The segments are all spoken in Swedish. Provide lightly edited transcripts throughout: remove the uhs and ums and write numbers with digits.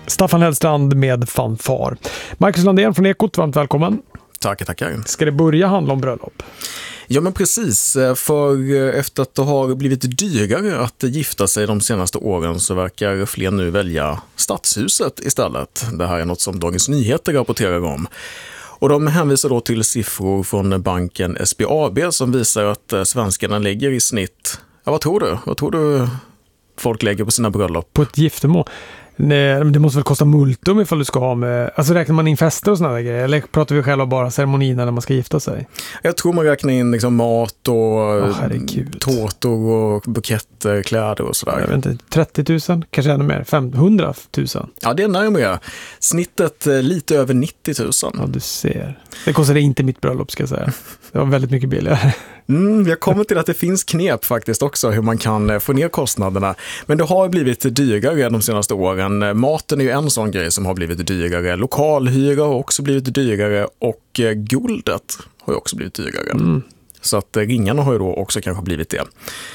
Staffan Hellstrand med fanfar. Marcus Landén från Ekot, varmt välkommen. Tackar. Ska det börja handla om bröllop? Ja, men precis. För efter att det har blivit dyrare att gifta sig de senaste åren så verkar fler nu välja stadshuset istället. Det här är något som Dagens Nyheter rapporterar om. Och de hänvisar då till siffror från banken SBAB som visar att svenskarna lägger i snitt... Ja, vad tror du? Vad tror du folk lägger på sina bröllop? På ett giftermål? Nej, det måste väl kosta multum ifall du ska ha med... Alltså räknar man in fester och såna där grejer? Eller pratar vi själva bara ceremonin när man ska gifta sig? Jag tror man räknar in liksom mat och tårtor och buketter, kläder och sådär. Jag vet inte, 30 000? Kanske ännu mer? 100 000? Ja, det är närmare. Snittet lite över 90 000. Ja, du ser. Det kostade inte mitt bröllop, ska jag säga. Det var väldigt mycket billigare. Jag kommer till att det finns knep faktiskt också hur man kan få ner kostnaderna. Men det har blivit dyrare de senaste åren. Maten är ju en sån grej som har blivit dyrare. Lokalhyra har också blivit dyrare och guldet har ju också blivit dyrare. Så att ringarna har ju då också kanske blivit det.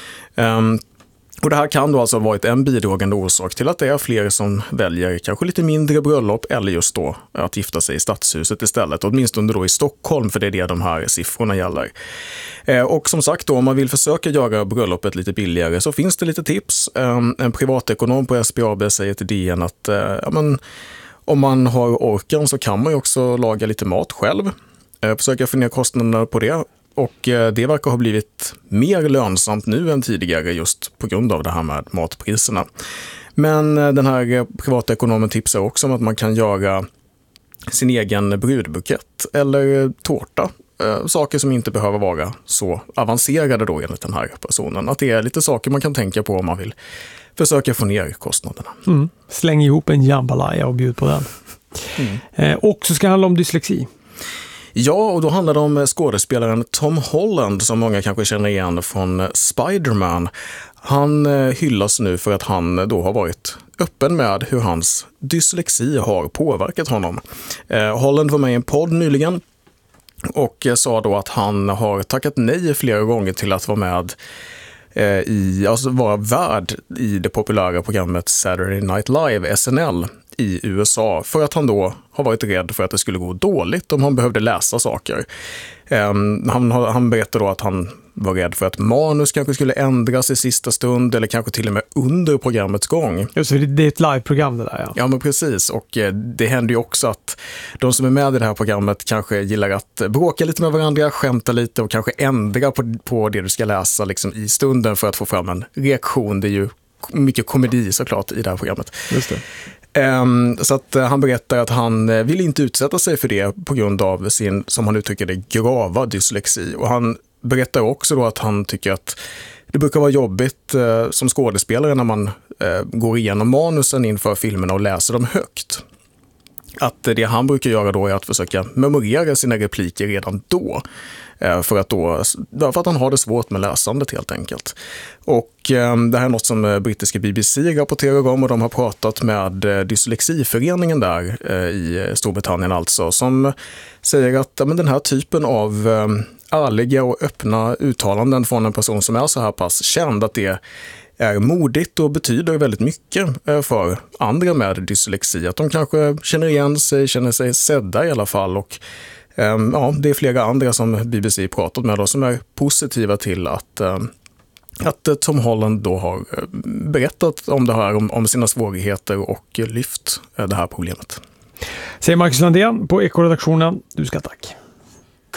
Och det här kan då alltså ha varit en bidragande orsak till att det är fler som väljer kanske lite mindre bröllop eller just då att gifta sig i stadshuset istället. Åtminstone då i Stockholm, för det är det de här siffrorna gäller. Och som sagt då, om man vill försöka göra bröllopet lite billigare så finns det lite tips. En privatekonom på SBAB säger till DN att om man har orken så kan man ju också laga lite mat själv. Försöka få ner kostnaderna på det. Och det verkar ha blivit mer lönsamt nu än tidigare just på grund av det här med matpriserna. Men den här privatekonomen tipsar också om att man kan göra sin egen brudbukett eller tårta. Saker som inte behöver vara så avancerade då enligt den här personen. Att det är lite saker man kan tänka på om man vill försöka få ner kostnaderna. Släng ihop en jambalaya och bjud på den. Och så ska det handla om dyslexi. Ja, och då handlar det om skådespelaren Tom Holland som många kanske känner igen från Spider-Man. Han hyllas nu för att han då har varit öppen med hur hans dyslexi har påverkat honom. Holland var med i en podd nyligen och sa då att han har tackat nej flera gånger till att vara med vara värd i det populära programmet Saturday Night Live, SNL, i USA för att han då har varit rädd för att det skulle gå dåligt om han behövde läsa saker. Han berättade då att han var rädd för att manus kanske skulle ändras i sista stund eller kanske till och med under programmets gång. Ja, så det är ett liveprogram det där, ja. Ja, men precis. Och det händer ju också att de som är med i det här programmet kanske gillar att bråka lite med varandra, skämta lite och kanske ändra på det du ska läsa liksom i stunden för att få fram en reaktion. Det är ju mycket komedi såklart i det här programmet. Just det. Så att han berättar att han vill inte utsätta sig för det på grund av sin, som han uttrycker det, grava dyslexi. Och han berättar också då att han tycker att det brukar vara jobbigt som skådespelare när man går igenom manusen inför filmerna och läser dem högt. Att det han brukar göra då är att försöka memorera sina repliker redan då. För att han har det svårt med läsandet helt enkelt. Och det här är något som brittiska BBC rapporterar om och de har pratat med dyslexiföreningen där i Storbritannien alltså, som säger att den här typen av ärliga och öppna uttalanden från en person som är så här pass känd, att det är modigt och betyder väldigt mycket för andra med dyslexi. Att de kanske känner igen sig, känner sig sedda i alla fall. Och det är flera andra som BBC pratat med då, som är positiva till att Tom Holland då har berättat om det här, om sina svårigheter och lyft det här problemet. Säger Marcus Landén på Ekoredaktionen. Du ska tack.